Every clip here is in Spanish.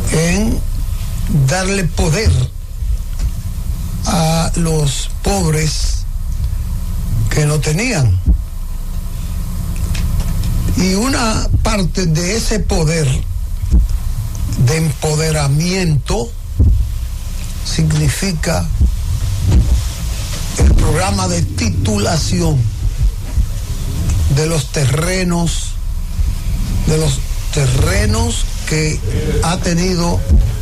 en darle poder a los pobres que no tenían. Y una parte de ese poder de empoderamiento significa el programa de titulación de los terrenos que ha tenido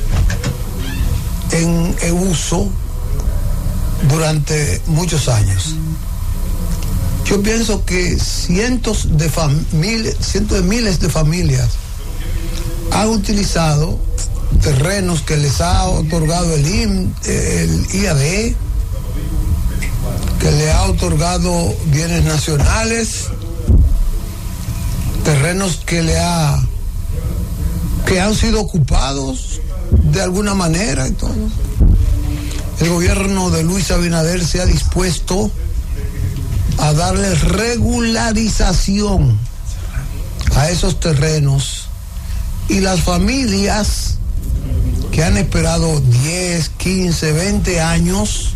en uso durante muchos años. Yo pienso que cientos de miles de familias han utilizado terrenos que les ha otorgado el IAD, que le ha otorgado bienes nacionales, terrenos que han sido ocupados de alguna manera y todo. El gobierno de Luis Abinader se ha dispuesto a darle regularización a esos terrenos, y las familias que han esperado 10, 15, 20 años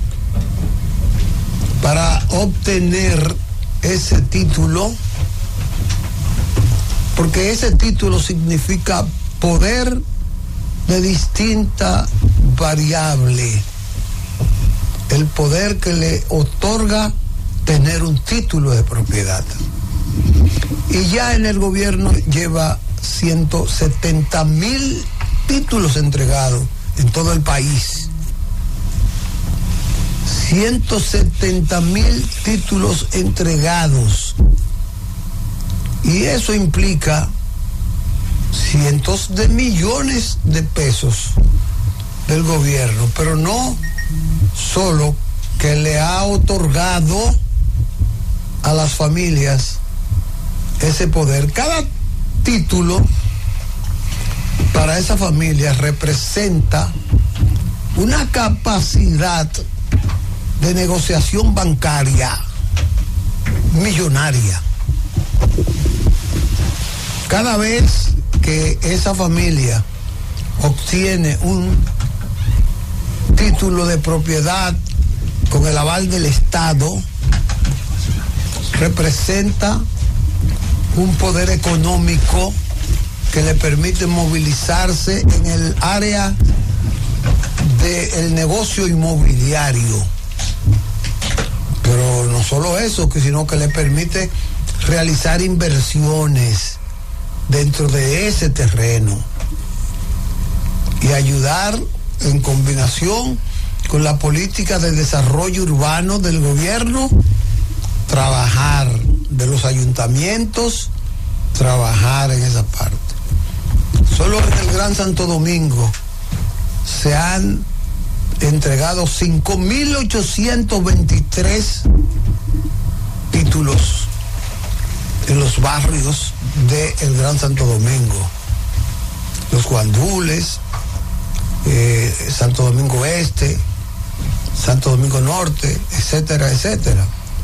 para obtener ese título, porque ese título significa poder de distinta variable, el poder que le otorga tener un título de propiedad. Y ya en el gobierno lleva 170,000 títulos entregados en todo el país. 170,000 títulos entregados. Y eso implica cientos de millones de pesos del gobierno, pero no solo que le ha otorgado a las familias ese poder. Cada título para esa familia representa una capacidad de negociación bancaria millonaria. Cada vez que esa familia obtiene un título de propiedad con el aval del Estado, representa un poder económico que le permite movilizarse en el área del negocio inmobiliario. Pero no solo eso, sino que le permite realizar inversiones dentro de ese terreno y ayudar en combinación con la política de desarrollo urbano del gobierno, trabajar de los ayuntamientos, trabajar en esa parte. Solo en el Gran Santo Domingo se han entregado 5.823 títulos en los barrios del Gran Santo Domingo, los Guandules, Santo Domingo Este, Santo Domingo Norte, etcétera, etcétera.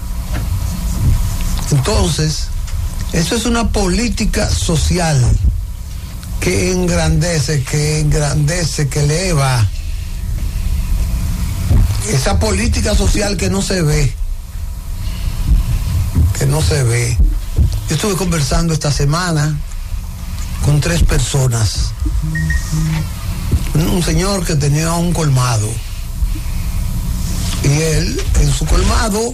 Entonces, eso es una política social que engrandece, que eleva. Esa política social que no se ve. Yo estuve conversando esta semana con 3 personas. Un señor que tenía un colmado, y él en su colmado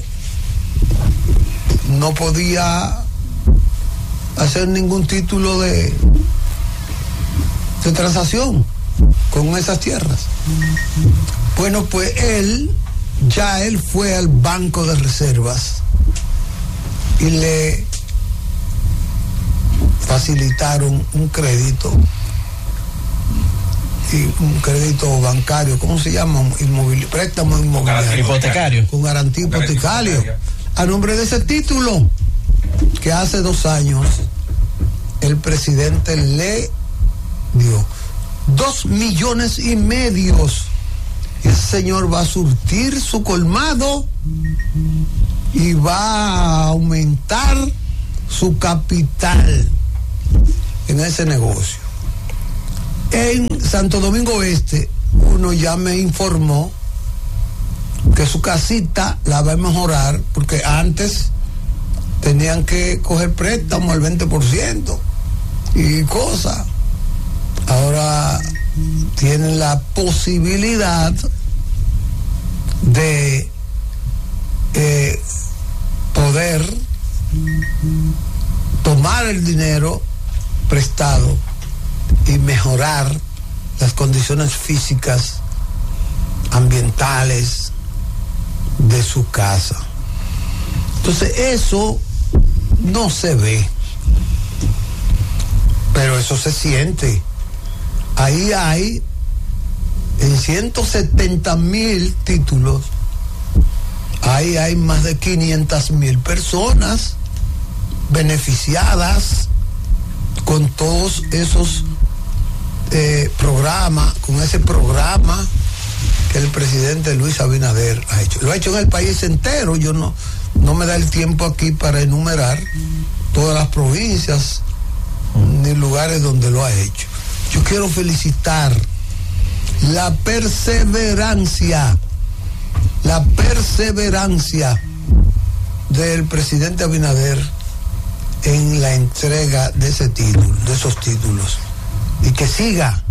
no podía hacer ningún título de transacción con esas tierras. Bueno, pues él fue al Banco de Reservas y le facilitaron un crédito bancario, ¿cómo se llama? Préstamo inmobiliario. Hipotecario. Con garantía hipotecario. A nombre de ese título que hace 2 años el presidente le dio 2,5 millones. Ese señor va a surtir su colmado y va a aumentar su capital en ese negocio. En Santo Domingo Este, uno ya me informó que su casita la va a mejorar, porque antes tenían que coger préstamo al 20% y cosas. Ahora tienen la posibilidad de poder tomar el dinero prestado y mejorar las condiciones físicas, ambientales de su casa. Entonces eso no se ve, pero eso se siente. Ahí hay en 170,000 títulos, ahí hay más de 500,000 personas beneficiadas con todos esos programas, con ese programa que el presidente Luis Abinader ha hecho. Lo ha hecho en el país entero. Yo no me da el tiempo aquí para enumerar todas las provincias ni lugares donde lo ha hecho. Yo quiero felicitar la perseverancia del presidente Abinader en la entrega de ese título, de esos títulos, y que siga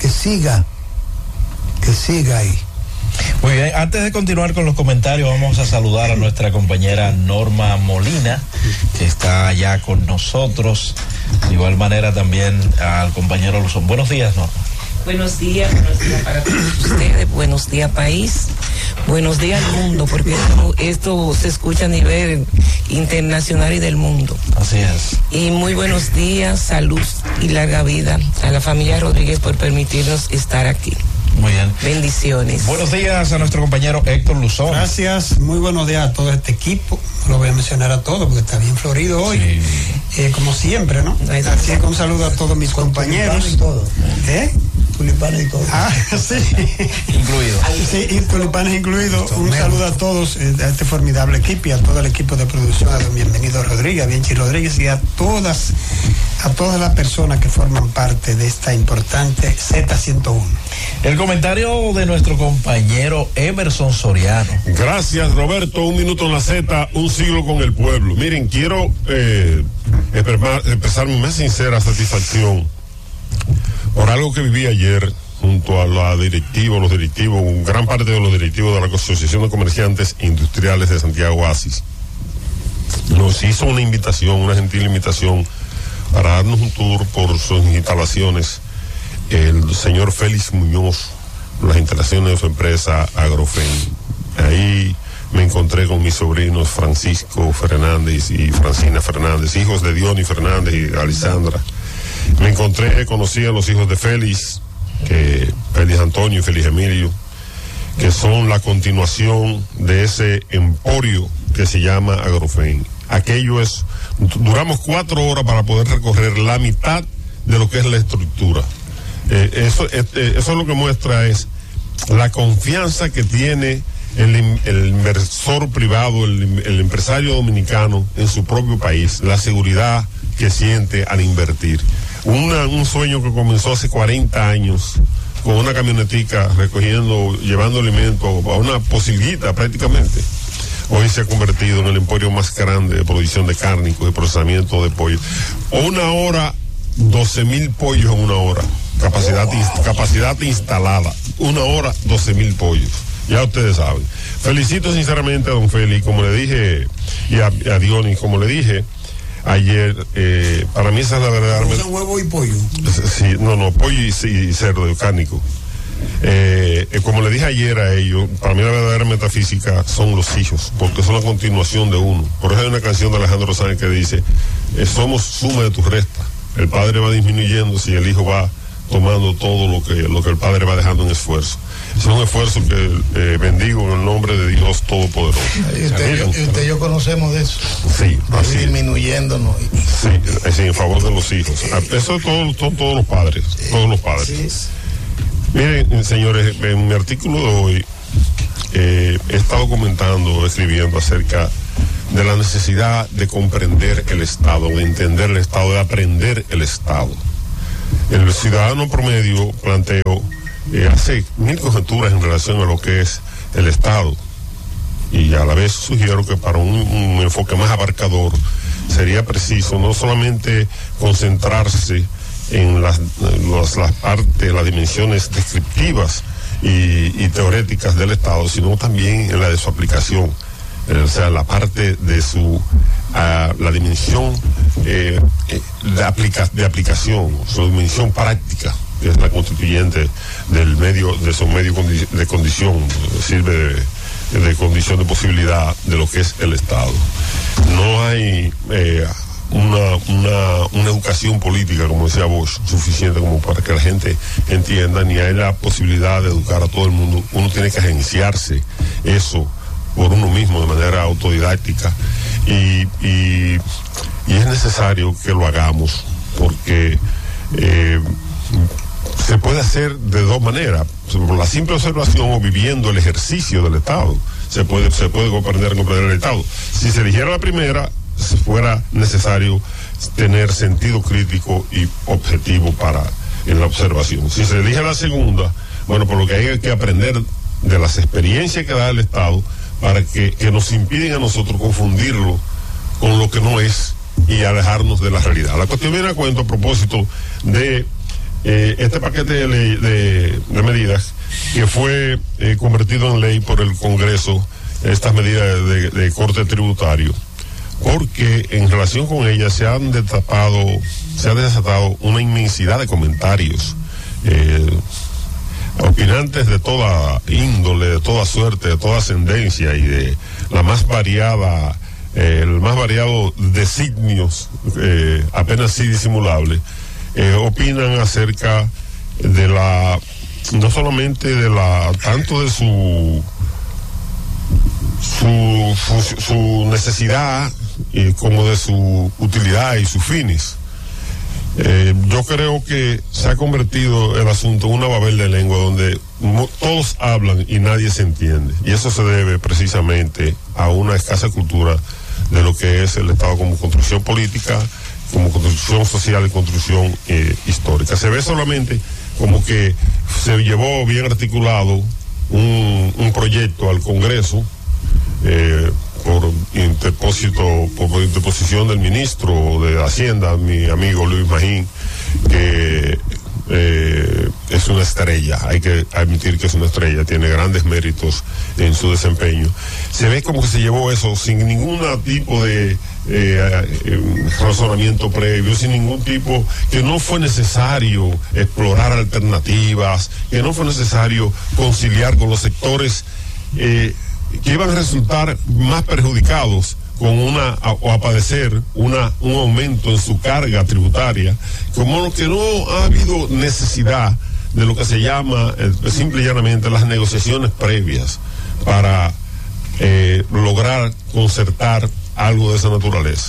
ahí. Muy bien, antes de continuar con los comentarios, vamos a saludar a nuestra compañera Norma Molina, que está allá con nosotros. De igual manera también al compañero Luzón. Buenos días, Norma. Buenos días para todos ustedes, buenos días país, buenos días al mundo, porque esto se escucha a nivel internacional y del mundo. Así es. Y muy buenos días, salud y larga vida a la familia Rodríguez por permitirnos estar aquí. Muy bien. Bendiciones. Buenos días a nuestro compañero Héctor Luzón. Gracias, muy buenos días a todo este equipo. No lo voy a mencionar a todos porque está bien florido hoy. Sí. Como siempre, ¿no? Así que un saludo a todos mis compañeros. Y todo. Tulipanes y todo. Sí. Incluido. Sí, y tulipanes incluidos. Un saludo a todos, a este formidable equipo y a todo el equipo de producción, a don Bienvenido Rodríguez, a Bienchi Rodríguez y a todas las personas que forman parte de esta importante Z101. El comentario de nuestro compañero Emerson Soriano. Gracias, Roberto. Un minuto en la Z, un siglo con el pueblo. Miren, quiero expresar mi más sincera satisfacción por algo que viví ayer junto a los directivos, gran parte de los directivos de la Asociación de Comerciantes Industriales de Santiago Asis. Nos hizo una gentil invitación para darnos un tour por sus instalaciones. El señor Félix Muñoz, las instalaciones de su empresa Agrofen. Ahí me encontré con mis sobrinos Francisco Fernández y Francina Fernández, hijos de Diony Fernández y Alisandra. Conocí a los hijos de Félix, Félix Antonio y Félix Emilio, que son la continuación de ese emporio que se llama Agrofen. Duramos 4 horas para poder recorrer la mitad de lo que es la estructura. Eso es lo que muestra es la confianza que tiene el inversor privado, el empresario dominicano en su propio país, la seguridad que siente al invertir. Un sueño que comenzó hace 40 años con una camionetica llevando alimentos a una pocilguita prácticamente. Hoy se ha convertido en el emporio más grande de producción de cárnicos y procesamiento de pollo. 1 hora, 12,000 pollos en 1 hora. Capacidad instalada. 1 hora, 12,000 pollos. Ya ustedes saben. Felicito sinceramente a don Félix, como le dije, y a Diony, como le dije ayer, para mí esa es la verdad. ¿Usan huevo y pollo? Sí, pollo y cerdo cárnico. Como le dije ayer a ellos, para mí la verdadera metafísica son los hijos, porque son la continuación de uno. Por eso hay una canción de Alejandro Sanz que dice, somos suma de tu resta. El padre va disminuyendo si el hijo va tomando todo lo que el padre va dejando en esfuerzo. Es un esfuerzo que bendigo en el nombre de Dios Todopoderoso. Y usted y yo conocemos de eso. Sí, así disminuyéndonos. Sí, en favor de los hijos. Eso son todos los padres, todos los padres. Sí. Miren, señores, en mi artículo de hoy he estado escribiendo acerca de la necesidad de comprender el Estado, de entender el Estado, de aprender el Estado. El ciudadano promedio, planteo, hace mil conjeturas en relación a lo que es el Estado, y a la vez sugiero que para un enfoque más abarcador sería preciso no solamente concentrarse en las partes, las dimensiones descriptivas y teoréticas del Estado, sino también en la de su aplicación, o sea, la parte de la dimensión de aplicación, su dimensión práctica, que es la constituyente del medio, de su medio de condición, sirve de condición de posibilidad de lo que es el Estado. No hay una educación política, como decía Bosch, suficiente como para que la gente entienda, ni hay la posibilidad de educar a todo el mundo. Uno tiene que agenciarse eso por uno mismo de manera autodidáctica, y es necesario que lo hagamos, porque se puede hacer de dos maneras: por la simple observación o viviendo el ejercicio del Estado. Se puede comprender el Estado. Si se eligiera la primera, fuera necesario tener sentido crítico y objetivo en la observación. Si se elige la segunda, bueno, por lo que hay que aprender de las experiencias que da el Estado, para que nos impiden a nosotros confundirlo con lo que no es y alejarnos de la realidad. La cuestión viene a cuento a propósito de este paquete de ley de medidas que fue convertido en ley por el Congreso, estas medidas de corte tributario, porque en relación con ellas se ha desatado una inmensidad de comentarios, opinantes de toda índole, de toda suerte, de toda ascendencia y de la más variada, el más variado designios, apenas sí disimulable, opinan acerca de no solamente tanto de su necesidad como de su utilidad y sus fines. Yo creo que se ha convertido el asunto en una babel de lengua donde todos hablan y nadie se entiende, y eso se debe precisamente a una escasa cultura de lo que es el Estado como construcción política, como construcción social y construcción histórica. Se ve solamente como que se llevó bien articulado un proyecto al Congreso por interposición del ministro de Hacienda, mi amigo Luis Magín, que es una estrella, hay que admitir que es una estrella, tiene grandes méritos en su desempeño. Se ve como que se llevó eso sin ningún tipo de razonamiento previo, sin ningún tipo, que no fue necesario explorar alternativas, que no fue necesario conciliar con los sectores que iban a resultar más perjudicados o a padecer un aumento en su carga tributaria, como que no ha habido necesidad de lo que se llama simple y llanamente las negociaciones previas para lograr concertar algo de esa naturaleza.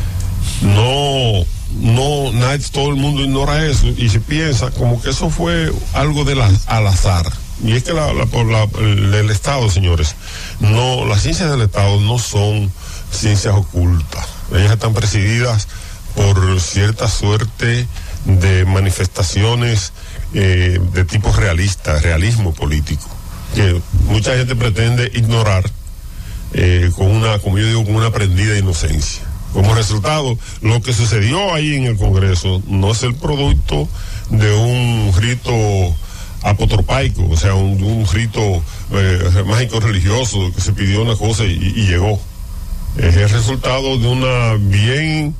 Todo el mundo ignora eso y se piensa como que eso fue algo al azar. Y es que el Estado, señores, las ciencias del Estado no son ciencias ocultas. Ellas están presididas por cierta suerte de manifestaciones de tipo realismo político, que mucha gente pretende ignorar como yo digo, con una prendida inocencia. Como resultado, lo que sucedió ahí en el Congreso no es el producto de un rito apotropaico, o sea, un rito mágico religioso que se pidió una cosa y llegó. Es el resultado de una bien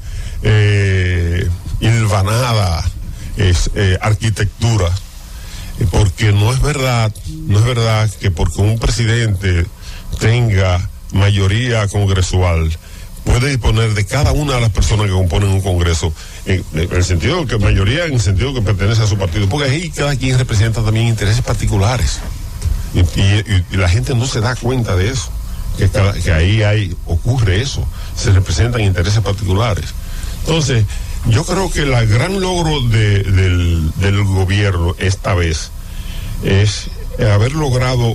hilvanada arquitectura, porque no es verdad que porque un presidente tenga mayoría congresual puede disponer de cada una de las personas que componen un Congreso, en el sentido que mayoría, en el sentido que pertenece a su partido, porque ahí cada quien representa también intereses particulares, y la gente no se da cuenta de eso, que ahí ocurre eso, se representan intereses particulares. Entonces, yo creo que el gran logro del gobierno esta vez es haber logrado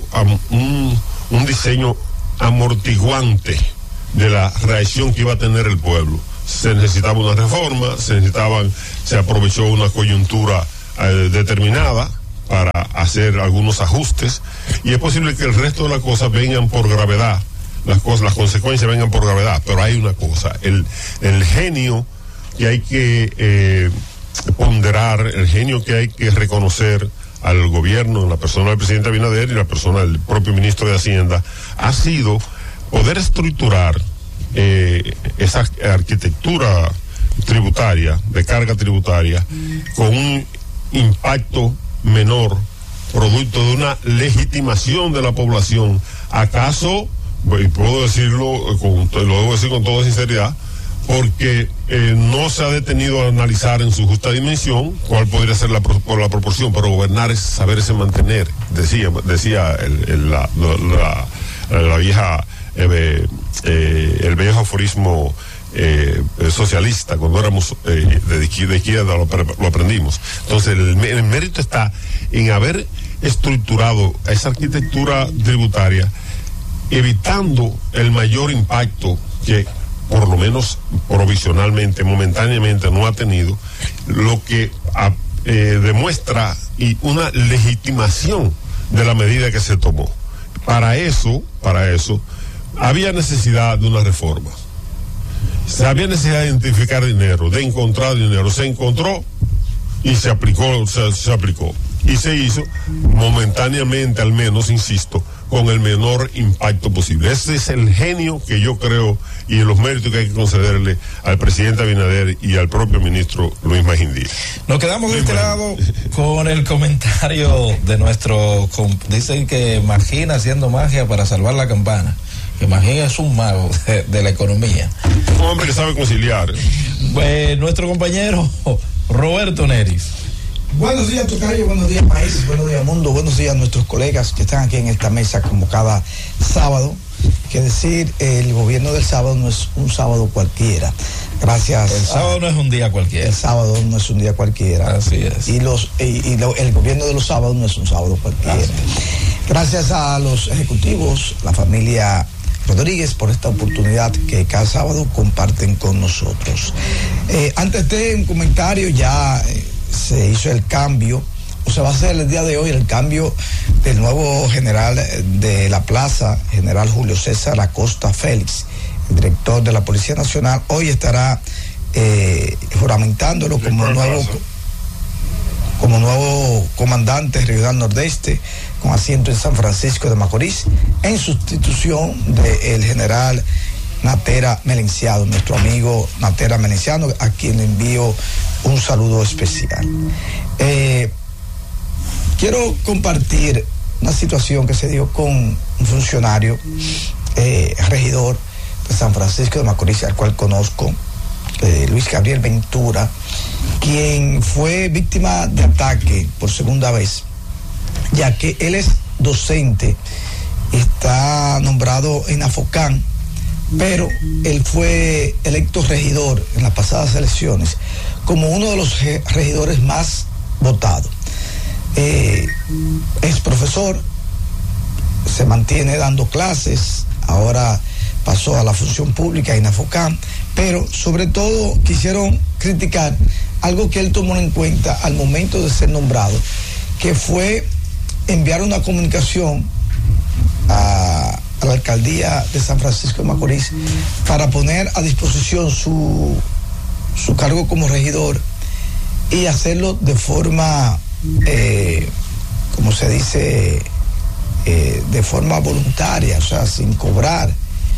un diseño amortiguante de la reacción que iba a tener el pueblo. se necesitaba una reforma, se aprovechó una coyuntura determinada para hacer algunos ajustes, y es posible que el resto de las cosas vengan por gravedad, las consecuencias vengan por gravedad, pero hay una cosa, el genio que hay que ponderar, el genio que hay que reconocer al gobierno, en la persona del presidente Abinader y la persona del propio ministro de Hacienda, ha sido poder estructurar esa arquitectura tributaria, de carga tributaria, con un impacto menor, producto de una legitimación de la población. ¿Acaso, y puedo decirlo, lo debo decir con toda sinceridad, porque no se ha detenido a analizar en su justa dimensión cuál podría ser la proporción, pero gobernar es saberse mantener, decía la vieja, el viejo aforismo socialista, cuando éramos de izquierda lo aprendimos. Entonces el mérito está en haber estructurado esa arquitectura tributaria, evitando el mayor impacto que por lo menos provisionalmente, momentáneamente no ha tenido, lo que demuestra una legitimación de la medida que se tomó. Para eso había necesidad de una reforma. Había necesidad de identificar dinero, de encontrar dinero. Se encontró y se aplicó, se aplicó. Y se hizo momentáneamente, al menos, insisto, con el menor impacto posible. Ese es el genio que yo creo y los méritos que hay que concederle al presidente Abinader y al propio ministro Luis Magindía. Nos quedamos de este lado con el comentario de nuestro... Dicen que Magín haciendo magia para salvar la campana. Que Magín es un mago de la economía. Un hombre que sabe conciliar. Nuestro compañero Roberto Neris. Buenos días, Tocayo, buenos días, país, buenos días, mundo, buenos días a nuestros colegas que están aquí en esta mesa como cada sábado. Que decir, el gobierno del sábado no es un sábado cualquiera. Gracias. El sábado no es un día cualquiera. El sábado no es un día cualquiera. Así es. El gobierno de los sábados no es un sábado cualquiera. Gracias a los ejecutivos, la familia Rodríguez, por esta oportunidad que cada sábado comparten con nosotros. Antes de un comentario, ya se hizo el cambio, o se va a hacer el día de hoy el cambio del nuevo general de la plaza, general Julio César Acosta Félix, el director de la Policía Nacional. Hoy estará juramentándolo como nuevo comandante regional nordeste, con asiento en San Francisco de Macorís, en sustitución del general Natera Melenciano, nuestro amigo Natera Melenciano, a quien le envío un saludo especial. Quiero compartir una situación que se dio con un funcionario, regidor de San Francisco de Macorís, al cual conozco, Luis Gabriel Ventura, quien fue víctima de ataque por segunda vez, ya que él es docente, está nombrado en Afocán, pero él fue electo regidor en las pasadas elecciones como uno de los regidores más votados. Es profesor, se mantiene dando clases, ahora pasó a la función pública en Afocán, pero sobre todo quisieron criticar algo que él tomó en cuenta al momento de ser nombrado, que fue enviar una comunicación a la alcaldía de San Francisco de Macorís para poner a disposición su cargo como regidor y hacerlo de forma, como se dice, de forma voluntaria, o sea, sin cobrar.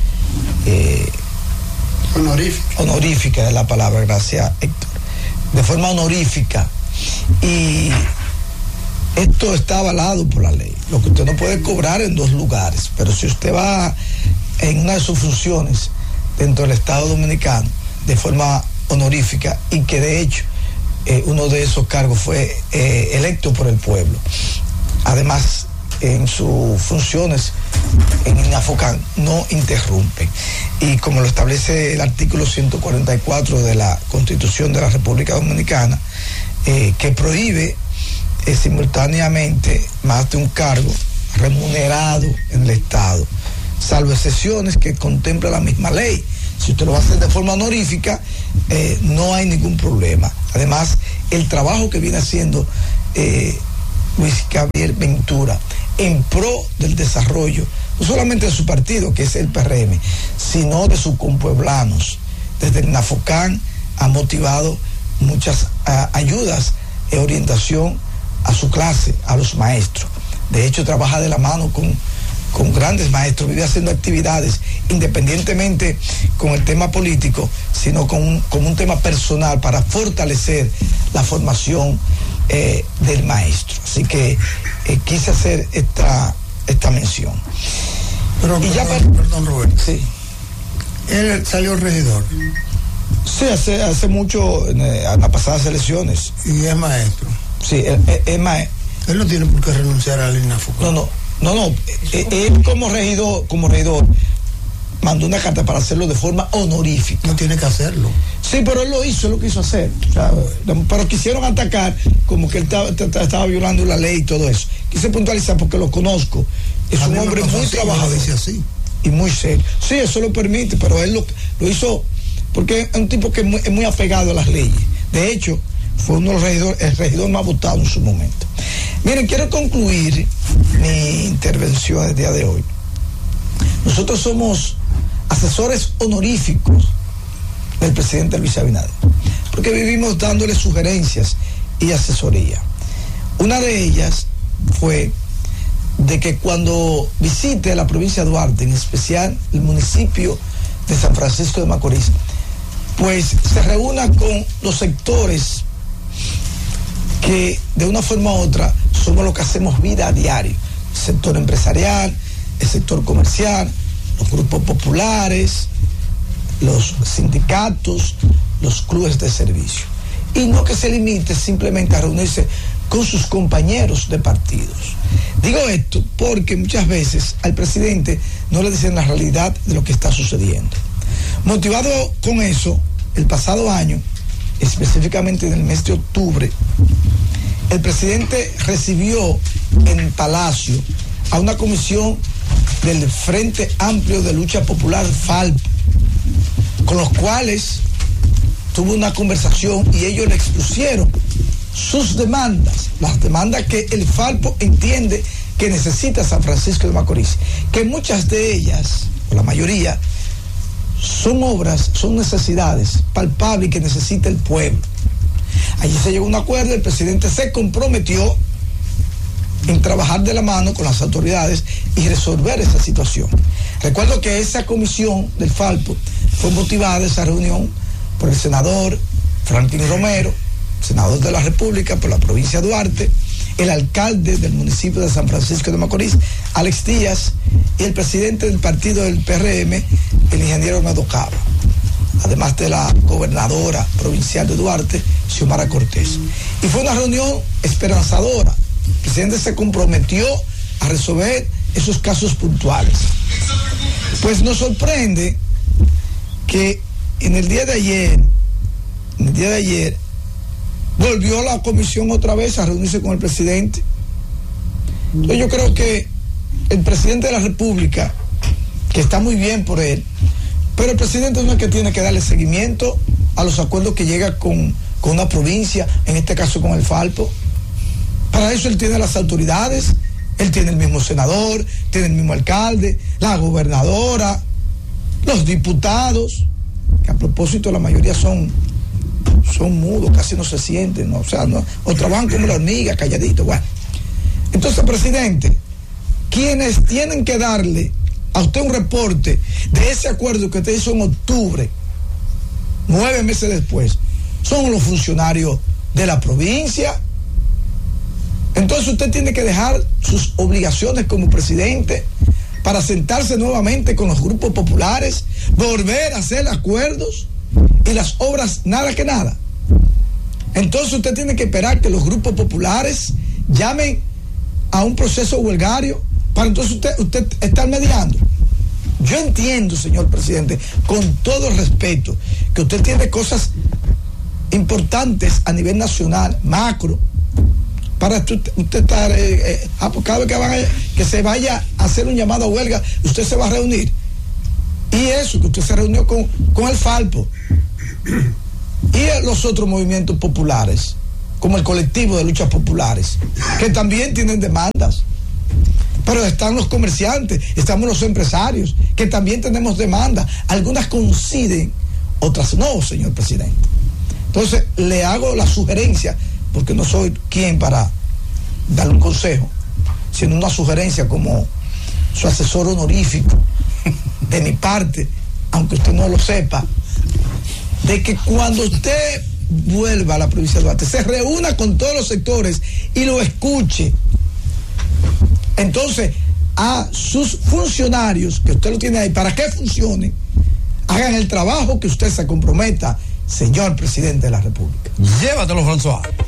Honorífica es la palabra, gracias Héctor. De forma honorífica. Y esto está avalado por la ley. Lo que usted no puede cobrar en dos lugares, pero si usted va en una de sus funciones dentro del Estado Dominicano de forma honorífica, y que de hecho uno de esos cargos fue electo por el pueblo, además en sus funciones en Afocán no interrumpe, y como lo establece el artículo 144 de la Constitución de la República Dominicana, que prohíbe simultáneamente más de un cargo remunerado en el Estado, salvo excepciones que contempla la misma ley, Si usted lo va a hacer de forma honorífica, no hay ningún problema. Además, el trabajo que viene haciendo Luis Javier Ventura en pro del desarrollo, no solamente de su partido, que es el PRM, sino de sus compueblanos. Desde el Nafocán ha motivado muchas ayudas e orientación a su clase, a los maestros. De hecho, trabaja de la mano con grandes maestros, vive haciendo actividades independientemente con el tema político, sino con un tema personal para fortalecer la formación del maestro. Así que quise hacer esta mención. Pero, perdón, Roberto. Sí. Él salió regidor. Sí, hace mucho, en las pasadas elecciones. Y es maestro. Sí, es maestro. Él no tiene por qué renunciar a Lina Foucault. No. Él como regidor mandó una carta para hacerlo de forma honorífica. No tiene que hacerlo. Sí, pero él lo quiso hacer. O sea, pero quisieron atacar como que él estaba violando la ley y todo eso. Quise puntualizar porque lo conozco. Es un hombre muy trabajador. Dice así. Y muy serio. Sí, eso lo permite, pero él lo hizo porque es un tipo que es muy apegado a las leyes. De hecho, fue uno de el regidor más votado en su momento. Miren, quiero concluir mi intervención el día de hoy. Nosotros somos asesores honoríficos del presidente Luis Abinader, porque vivimos dándole sugerencias y asesoría. Una de ellas fue de que cuando visite la provincia de Duarte, en especial el municipio de San Francisco de Macorís, pues se reúna con los sectores que de una forma u otra somos los que hacemos vida a diario: el sector empresarial, el sector comercial, los grupos populares, los sindicatos, los clubes de servicio, y no que se limite simplemente a reunirse con sus compañeros de partidos. Digo esto porque muchas veces al presidente no le dicen la realidad de lo que está sucediendo. Motivado con eso, el pasado año, específicamente en el mes de octubre, el presidente recibió en Palacio a una comisión del Frente Amplio de Lucha Popular, FALP, con los cuales tuvo una conversación y ellos le expusieron sus demandas, las demandas que el FALPO entiende que necesita San Francisco de Macorís, que muchas de ellas, o la mayoría, son obras, son necesidades palpables que necesita el pueblo. Allí se llegó a un acuerdo, el presidente se comprometió en trabajar de la mano con las autoridades y resolver esa situación. Recuerdo que esa comisión del FALPO fue motivada, esa reunión, por el senador Franklin Romero, senador de la República por la provincia de Duarte, el alcalde del municipio de San Francisco de Macorís, Alex Díaz, y el presidente del partido del PRM, el ingeniero Medo Cava, además de la gobernadora provincial de Duarte, Xiomara Cortés. Y fue una reunión esperanzadora. El presidente se comprometió a resolver esos casos puntuales. Pues nos sorprende que en el día de ayer, volvió la comisión otra vez a reunirse con el presidente. Entonces yo creo que el presidente de la República, que está muy bien por él, pero el presidente no es que tiene que darle seguimiento a los acuerdos que llega con una provincia, en este caso con el FALPO. Para eso él tiene las autoridades, él tiene el mismo senador, tiene el mismo alcalde, la gobernadora, los diputados, que a propósito la mayoría son mudos, casi no se sienten, ¿no? O sea, no, o trabajan como la hormiga, calladitos. Bueno, entonces, presidente, quienes tienen que darle a usted un reporte de ese acuerdo que usted hizo en octubre, 9 meses después, son los funcionarios de la provincia. Entonces usted tiene que dejar sus obligaciones como presidente para sentarse nuevamente con los grupos populares, volver a hacer acuerdos, y las obras nada que nada. Entonces usted tiene que esperar que los grupos populares llamen a un proceso huelgario para entonces usted estar mediando. Yo entiendo, señor presidente, con todo el respeto, que usted tiene cosas importantes a nivel nacional, macro, para usted estar, cada vez que se vaya a hacer un llamado a huelga, usted se va a reunir. Y eso, que usted se reunió con el Falpo y los otros movimientos populares, como el colectivo de luchas populares, que también tienen demandas. Pero están los comerciantes, estamos los empresarios, que también tenemos demandas. Algunas coinciden, otras no, señor presidente. Entonces, le hago la sugerencia, porque no soy quien para darle un consejo, sino una sugerencia como su asesor honorífico, de mi parte, aunque usted no lo sepa, de que cuando usted vuelva a la provincia de Duarte, se reúna con todos los sectores y lo escuche. Entonces, a sus funcionarios, que usted lo tiene ahí, para que funcionen, hagan el trabajo que usted se comprometa, señor presidente de la República. Llévatelo, François.